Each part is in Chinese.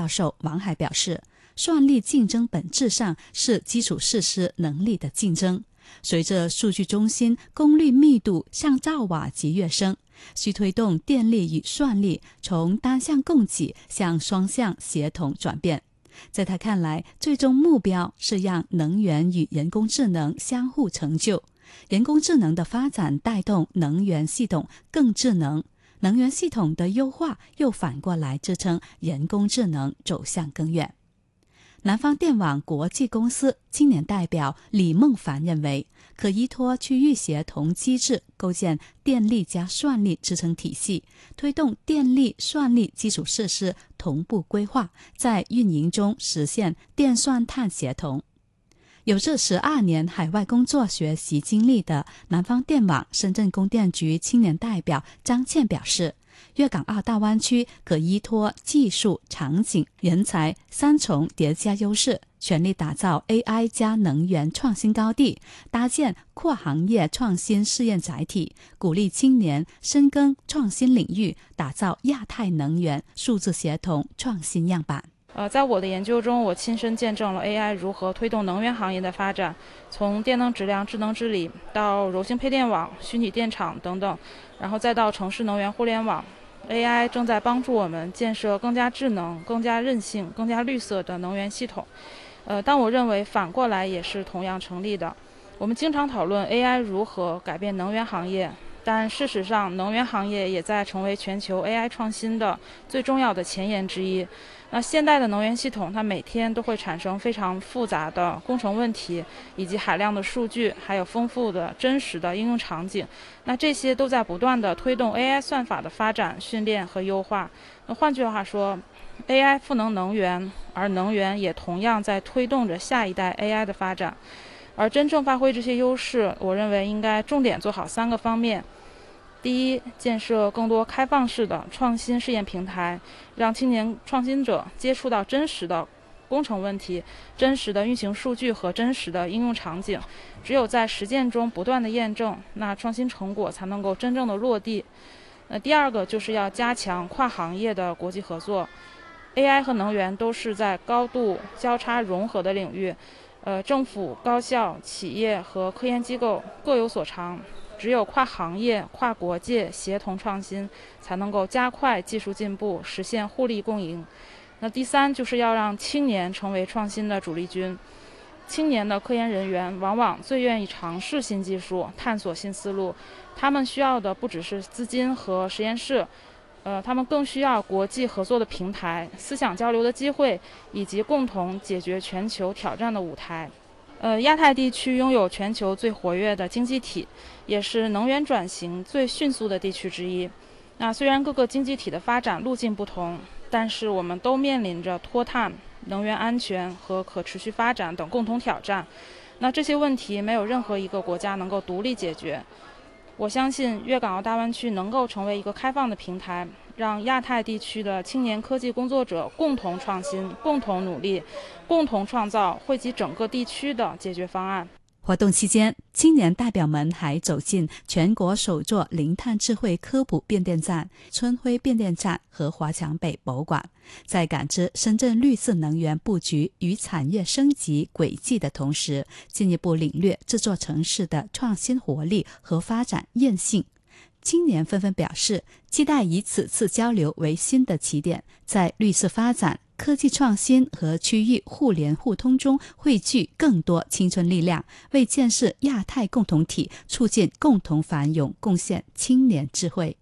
教授王海表示，算力竞争本质上是基础设施能力的竞争。随着数据中心功率密度向兆瓦级跃升，需推动电力与算力从单向供给向双向协同转变。在他看来，最终目标是让能源与人工智能相互成就，人工智能的发展带动能源系统更智能，能源系统的优化又反过来支撑人工智能走向更远。南方电网国际公司青年代表李梦凡认为，可依托区域协同机制，构建电力加算力支撑体系，推动电力算力基础设施同步规划，在运营中实现电算碳协同。有着12年海外工作学习经历的南方电网深圳供电局青年代表张倩表示，粤港澳大湾区可依托技术、场景、人才三重叠加优势，全力打造 AI 加能源创新高地，搭建跨行业创新试验载体，鼓励青年深耕创新领域，打造亚太能源数字协同创新样板。 在我的研究中，我亲身见证了 AI 如何推动能源行业的发展，从电能质量、智能治理到柔性配电网、虚拟电厂等等，然后再到城市能源互联网。AI 正在帮助我们建设更加智能、更加韧性、更加绿色的能源系统。但我认为反过来也是同样成立的。我们经常讨论 AI 如何改变能源行业，但事实上能源行业也在成为全球 AI 创新的最重要的前沿之一。那现代的能源系统，它每天都会产生非常复杂的工程问题，以及海量的数据，还有丰富的真实的应用场景。那这些都在不断的推动 AI 算法的发展、训练和优化。那换句话说， AI 赋能能源，而能源也同样在推动着下一代 AI 的发展。而真正发挥这些优势，我认为应该重点做好3个方面。第一，建设更多开放式的创新试验平台，让青年创新者接触到真实的工程问题、真实的运行数据和真实的应用场景。只有在实践中不断的验证，那创新成果才能够真正的落地。第二个就是要加强跨行业的国际合作。AI 和能源都是在高度交叉融合的领域，政府、高校、企业和科研机构各有所长。只有跨行业、跨国界协同创新，才能够加快技术进步，实现互利共赢。那第三就是要让青年成为创新的主力军。青年的科研人员往往最愿意尝试新技术，探索新思路。他们需要的不只是资金和实验室，他们更需要国际合作的平台、思想交流的机会，以及共同解决全球挑战的舞台。亚太地区拥有全球最活跃的经济体，也是能源转型最迅速的地区之一。那虽然各个经济体的发展路径不同，但是我们都面临着脱碳、能源安全和可持续发展等共同挑战。那这些问题没有任何一个国家能够独立解决。我相信粤港澳大湾区能够成为一个开放的平台，让亚太地区的青年科技工作者共同创新、共同努力，共同创造惠及整个地区的解决方案。 活动期间，青年代表们还走进全国首座零碳智慧科普变电站春晖变电站和华强北博物馆，在感知深圳绿色能源布局与产业升级轨迹的同时，进一步领略这座城市的创新活力和发展韧性。青年纷纷表示，期待以此次交流为新的起点，在绿色发展、科技创新和区域互联互通中汇聚更多青春力量，为建设亚太共同体、促进共同繁荣貢獻青年智慧。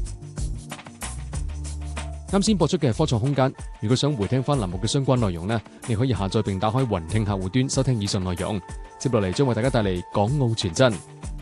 啱先播出嘅係科創空間，如果想回聽翻欄目嘅相關內容呢，你可以下載並打開雲聽客戶端收聽以上內容。接落嚟將為大家帶嚟港澳傳真。